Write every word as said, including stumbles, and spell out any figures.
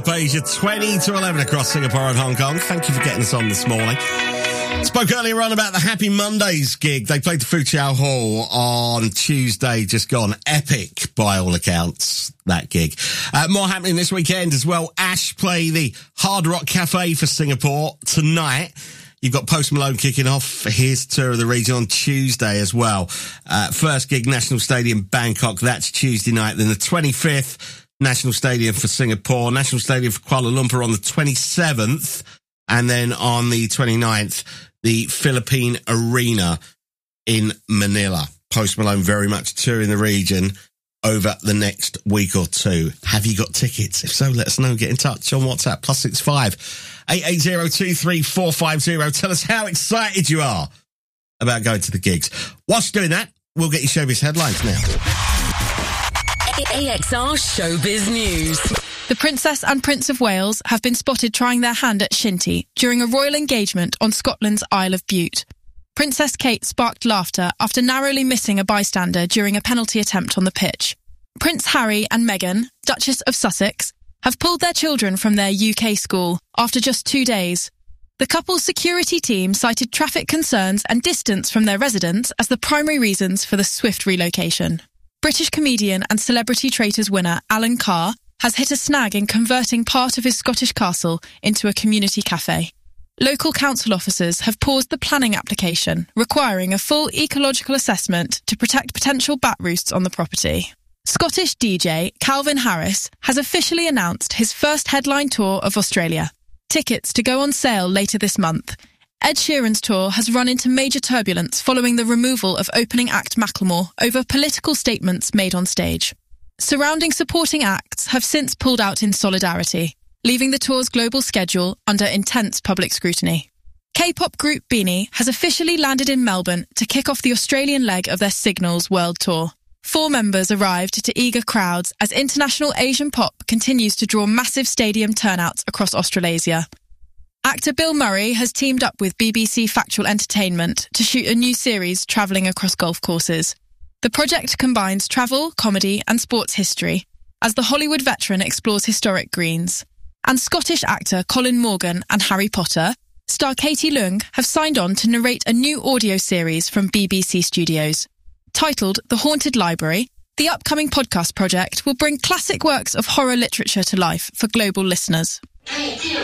Asia, twenty to eleven across Singapore and Hong Kong. Thank you for getting us on this morning. Spoke earlier on about the Happy Mondays gig. They played the Foochow Hall on Tuesday, just gone. Epic, by all accounts, that gig. Uh, more happening this weekend as well. Ash play the Hard Rock Cafe for Singapore tonight. You've got Post Malone kicking off his tour of the region on Tuesday as well. Uh, first gig, National Stadium, Bangkok. That's Tuesday night. Then the twenty-fifth, National Stadium for Singapore. National Stadium for Kuala Lumpur on the twenty-seventh. And then on the twenty-ninth, the Philippine Arena in Manila. Post Malone very much touring the region over the next week or two. Have you got tickets? If so, let us know. Get in touch on WhatsApp, plus six five, eight eight zero, two three four five zero. Tell us how excited you are about going to the gigs. Whilst doing that, we'll get you showbiz headlines now. A X R Showbiz News. The Princess and Prince of Wales have been spotted trying their hand at shinty during a royal engagement on Scotland's Isle of Bute. Princess Kate sparked laughter after narrowly missing a bystander during a penalty attempt on the pitch. Prince Harry and Meghan, Duchess of Sussex, have pulled their children from their U K school after just two days. The couple's security team cited traffic concerns and distance from their residence as the primary reasons for the swift relocation. British comedian and Celebrity Traitors winner Alan Carr has hit a snag in converting part of his Scottish castle into a community cafe. Local council officers have paused the planning application, requiring a full ecological assessment to protect potential bat roosts on the property. Scottish D J Calvin Harris has officially announced his first headline tour of Australia. Tickets to go on sale later this month. Ed Sheeran's tour has run into major turbulence following the removal of opening act Macklemore over political statements made on stage. Surrounding supporting acts have since pulled out in solidarity, leaving the tour's global schedule under intense public scrutiny. K-pop group Beanie has officially landed in Melbourne to kick off the Australian leg of their Signals World Tour. Four members arrived to eager crowds as international Asian pop continues to draw massive stadium turnouts across Australasia. Actor Bill Murray has teamed up with B B C Factual Entertainment to shoot a new series travelling across golf courses. The project combines travel, comedy and sports history as the Hollywood veteran explores historic greens. And Scottish actor Colin Morgan and Harry Potter star Katie Leung have signed on to narrate a new audio series from B B C Studios. Titled The Haunted Library, the upcoming podcast project will bring classic works of horror literature to life for global listeners.